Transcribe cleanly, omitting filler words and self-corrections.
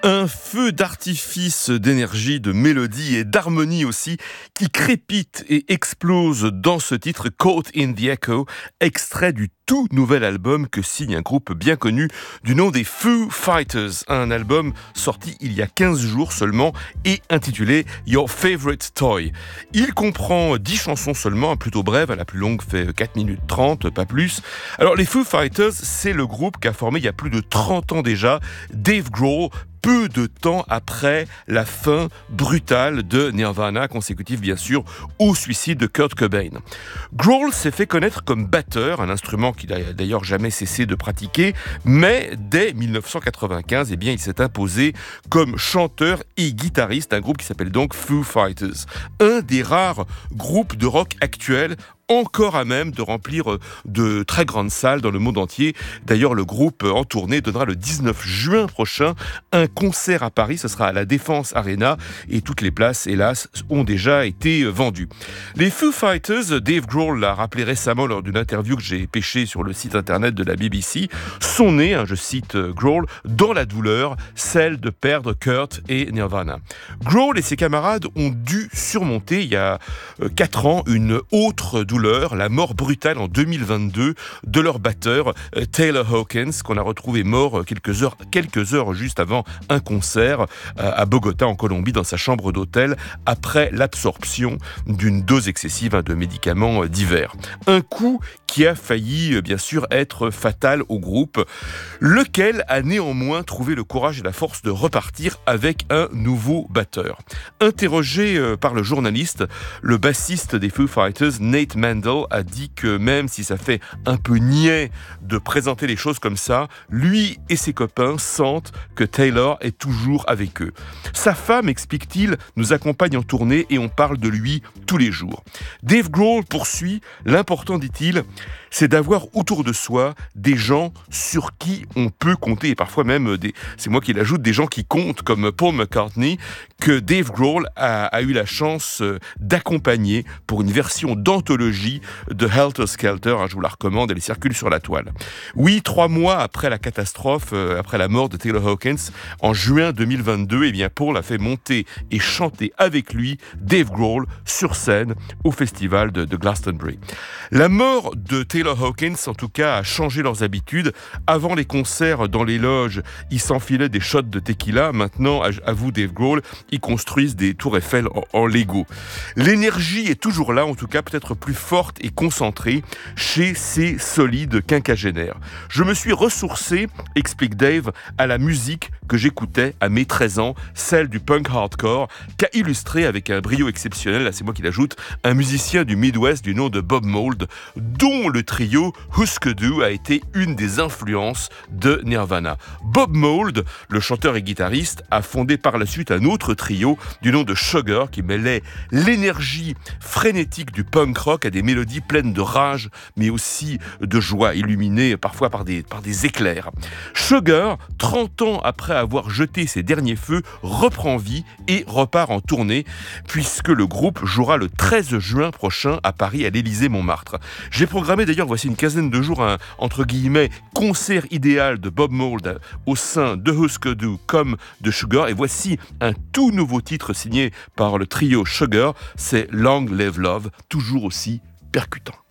Un feu d'artifice d'énergie, de mélodie et d'harmonie aussi qui crépite et explose dans ce titre Caught in the Echo, extrait du tout nouvel album que signe un groupe bien connu du nom des Foo Fighters. Un album sorti il y a 15 jours seulement et intitulé Your Favorite Toy. Il comprend 10 chansons seulement, plutôt brèves, la plus longue fait 4 minutes 30, pas plus. Alors les Foo Fighters, c'est le groupe qu'a formé il y a plus de 30 ans déjà Dave Grohl, peu de temps après la fin brutale de Nirvana, consécutive bien sûr au suicide de Kurt Cobain. Grohl s'est fait connaître comme batteur, un instrument qu'il n'a d'ailleurs jamais cessé de pratiquer, mais dès 1995, il s'est imposé comme chanteur et guitariste, un groupe qui s'appelle donc Foo Fighters. Un des rares groupes de rock actuels encore à même de remplir de très grandes salles dans le monde entier. D'ailleurs, le groupe en tournée donnera le 19 juin prochain un concert à Paris. Ce sera à la Défense Arena et toutes les places, hélas, ont déjà été vendues. Les Foo Fighters, Dave Grohl l'a rappelé récemment lors d'une interview que j'ai pêchée sur le site internet de la BBC, sont nés, je cite Grohl, dans la douleur, celle de perdre Kurt et Nirvana. Grohl et ses camarades ont dû surmonter, il y a 4 ans, une autre douleur, la mort brutale en 2022 de leur batteur Taylor Hawkins, qu'on a retrouvé mort quelques heures juste avant un concert à Bogota en Colombie dans sa chambre d'hôtel après l'absorption d'une dose excessive de médicaments divers. Un coup qui a failli bien sûr être fatal au groupe, lequel a néanmoins trouvé le courage et la force de repartir avec un nouveau batteur. Interrogé par le journaliste, le bassiste des Foo Fighters, Nate Mendel, a dit que même si ça fait un peu niais de présenter les choses comme ça, lui et ses copains sentent que Taylor est toujours avec eux. Sa femme, explique-t-il, nous accompagne en tournée et on parle de lui tous les jours. Dave Grohl poursuit, l'important, dit-il, c'est d'avoir autour de soi des gens sur qui on peut compter, et parfois même, c'est moi qui l'ajoute, des gens qui comptent, comme Paul McCartney, que Dave Grohl a eu la chance d'accompagner pour une version d'anthologie de Helter Skelter. Je vous la recommande, elle circule sur la toile. Oui, 3 mois après la catastrophe, après la mort de Taylor Hawkins, en juin 2022, Paul a fait monter et chanter avec lui Dave Grohl sur scène au festival de Glastonbury. La mort de Taylor Hawkins, en tout cas, a changé leurs habitudes. Avant les concerts dans les loges, ils s'enfilaient des shots de tequila. Maintenant, avoue Dave Grohl, ils construisent des tours Eiffel en Lego. L'énergie est toujours là, en tout cas peut-être plus forte et concentrée chez ces solides quinquagénaires. Je me suis ressourcé, explique Dave, à la musique que j'écoutais à mes 13 ans, celle du punk hardcore, qu'a illustré avec un brio exceptionnel, là c'est moi qui l'ajoute, un musicien du Midwest du nom de Bob Mould, dont le trio Husker Du a été une des influences de Nirvana. Bob Mould, le chanteur et guitariste, a fondé par la suite un autre trio du nom de Sugar qui mêlait l'énergie frénétique du punk rock à des mélodies pleines de rage mais aussi de joie, illuminées parfois par des éclairs. Sugar, 30 ans après avoir jeté ses derniers feux, reprend vie et repart en tournée puisque le groupe jouera le 13 juin prochain à Paris à l'Élysée-Montmartre. J'ai programmé d'ailleurs, voici une quinzaine de jours, un, entre guillemets, concert idéal de Bob Mould au sein de Husker Du comme de Sugar, et voici un tout nouveau titre signé par le trio Sugar, c'est Long Live Love, toujours aussi percutant.